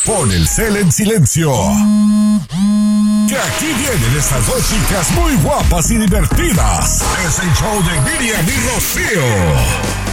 Pon el cel en silencio. Que aquí vienen estas dos chicas muy guapas y divertidas. Es el show de Miriam y Rocío.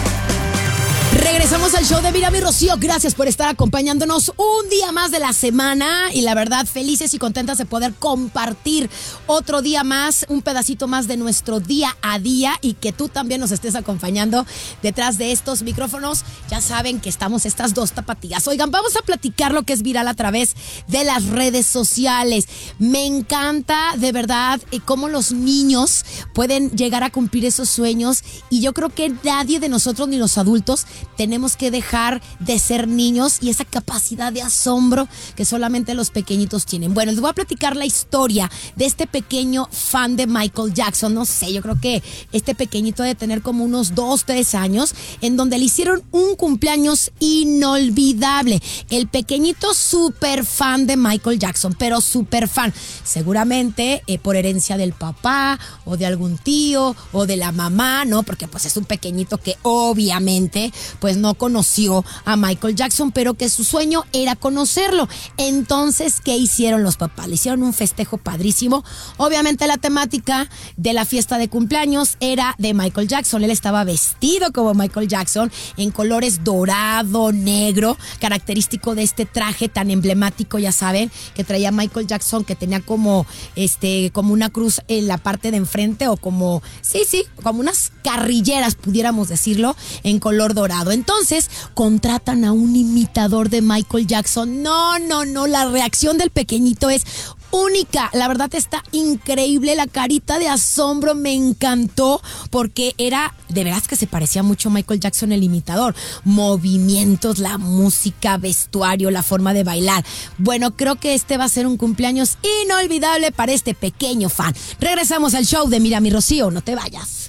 Regresamos al show de Miriam y Rocío. Gracias por estar acompañándonos un día más de la semana. Y la verdad, felices y contentas de poder compartir otro día más, un pedacito más de nuestro día a día. Y que tú también nos estés acompañando detrás de estos micrófonos. Ya saben que estamos estas dos tapatías. Oigan, vamos a platicar lo que es viral a través de las redes sociales. Me encanta, de verdad, cómo los niños pueden llegar a cumplir esos sueños. Y yo creo que nadie de nosotros, ni los adultos, tenemos que dejar de ser niños y esa capacidad de asombro que solamente los pequeñitos tienen. Bueno, les voy a platicar la historia de este pequeño fan de Michael Jackson. No sé, yo creo que este pequeñito debe tener como unos 2, 3 años, en donde le hicieron un cumpleaños inolvidable. El pequeñito súper fan de Michael Jackson, pero súper fan. Seguramente por herencia del papá o de algún tío o de la mamá, ¿no? Porque pues es un pequeñito que obviamente pues no conoció a Michael Jackson, pero que su sueño era conocerlo. Entonces, ¿qué hicieron los papás? Le hicieron un festejo padrísimo. Obviamente la temática de la fiesta de cumpleaños era de Michael Jackson. Él estaba vestido como Michael Jackson en colores dorado, negro, característico de este traje tan emblemático, ya saben, que traía Michael Jackson, que tenía como una cruz en la parte de enfrente o como unas carrilleras, pudiéramos decirlo, en color dorado. Entonces, contratan a un imitador de Michael Jackson. No, la reacción del pequeñito es única. La verdad está increíble, la carita de asombro me encantó porque era, de veras que se parecía mucho a Michael Jackson el imitador. Movimientos, la música, vestuario, la forma de bailar. Bueno, creo que este va a ser un cumpleaños inolvidable para este pequeño fan. Regresamos al show de Miriam y Rocío, no te vayas.